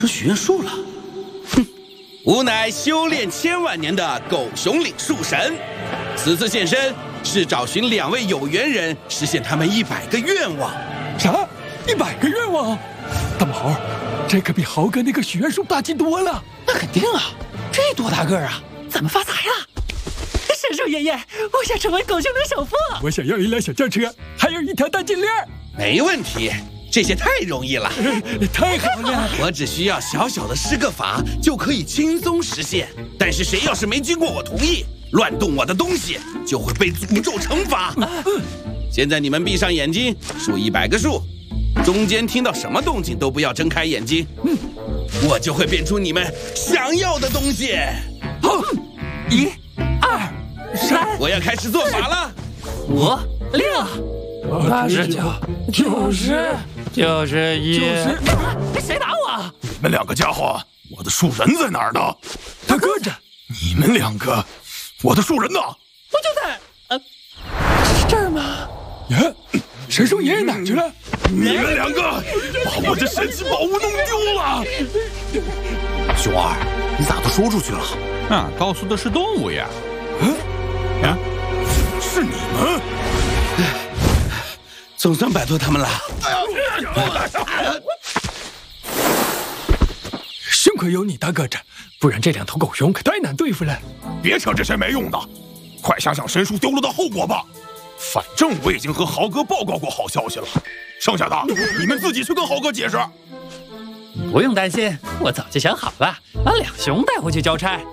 成许愿树了。哼，吾乃修炼千万年的狗熊岭树神，此次现身是找寻2位有缘人，实现他们100个愿望。 啥？100个愿望？大毛猴，这可比豪哥那个许愿树大气多了。 那肯定啊，这多大个儿啊！怎么发财呀？神兽爷爷，我想成为狗熊的首富。 我想要一辆小轿车，还有一条大金链。 没问题，这些太容易了。 太好了！ 我只需要小小的施个法，就可以轻松实现。但是谁要是没经过我同意，乱动我的东西，就会被诅咒惩罚。现在你们闭上眼睛，数100个数，中间听到什么动静都不要睁开眼睛。我就会变出你们想要的东西。 1、2、3， 我要开始做法了。 5、6、89、90、91。谁打我？ 你们2个家伙，我的树人在哪儿呢？ 他搁着。 你们2个，我的树人呢？ 不就在这儿吗？ 神兽爷爷哪去了？ 你们2个把我这神奇宝物弄丢了！ 熊二，你咋都说出去了？ 啊，告诉的是动物呀。 是你们！ 总算摆脱他们了。 幸亏有你大哥着，不然这2头狗熊可太难对付了。 别扯这些没用的，快想想神树丢了的后果吧。反正我已经和豪哥报告过好消息了，剩下的你们自己去跟豪哥解释。 不用担心，我早就想好了，把2熊带回去交差。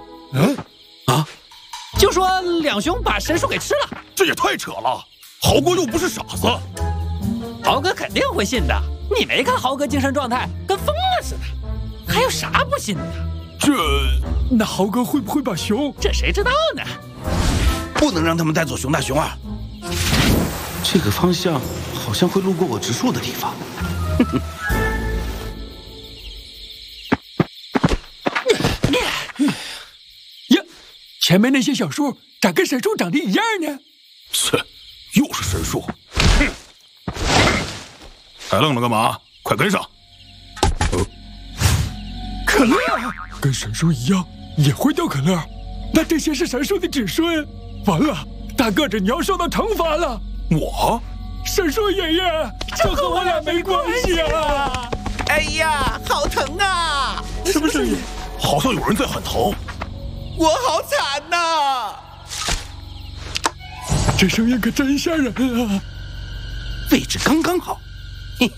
就说2熊把神树给吃了。 这也太扯了，豪哥又不是傻子。 豪哥肯定会信的，你没看豪哥精神状态跟疯了似的，还有啥不信的？ 那豪哥会不会把熊？ 这谁知道呢？ 不能让他们带走熊大熊二。这个方向好像会路过我植树的地方。 呀，前面那些小树咋跟神树长得一样呢？ 切，又是神树！还愣了干嘛？快跟上！ 可乐跟神树一样也会掉可乐，那这些是神树的子孙。完了，大个子你要受到惩罚了。 我？ 神树爷爷，这和我俩没关系啊！ 哎呀，好疼啊！ 什么声音？ 好像有人在喊疼。 我好惨呐！ 这声音可真吓人啊！ 位置刚刚好。嘿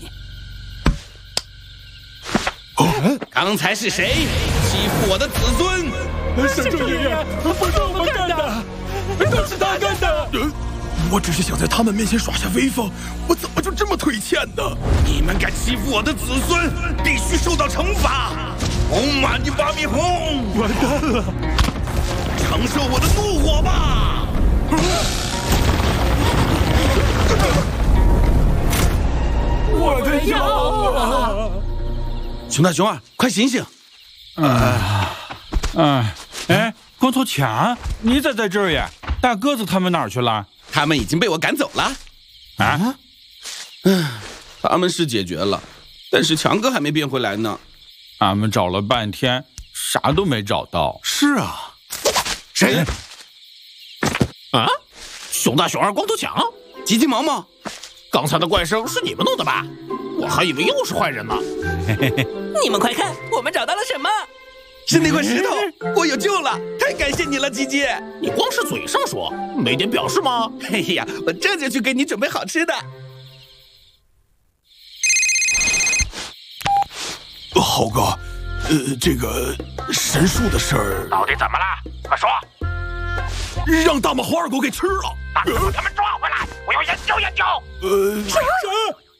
嘿。刚才是谁欺负我的子孙？ 神树爷爷，不是我们干的，都是他干的。 我只是想在他们面前耍下威风，我怎么就这么腿欠呢？ 你们敢欺负我的子孙，必须受到惩罚！红马尼巴米红， 完蛋了！ 承受我的怒火吧！ 我的腰啊！ 熊大熊二，快醒醒！ 哎，光头强，你咋在这儿呀？大个子他们哪儿去了？ 他们已经被我赶走了。他们是解决了，但是强哥还没变回来呢。 俺们找了半天，啥都没找到。 是啊， 谁？ 熊大、熊二、光头强， 急急忙忙， 刚才的怪声是你们弄的吧？我还以为又是坏人呢。 你们快看，我们找到了什么？ 是那块石头，我有救了！太感谢你了，吉吉。 你光是嘴上说，没点表示吗？ 哎呀，我这就去给你准备好吃的。 豪哥，这个神树的事儿到底怎么了？快说！ 让大马猴二狗给吃了， 那就把他们抓回来，我要研究研究。 啥？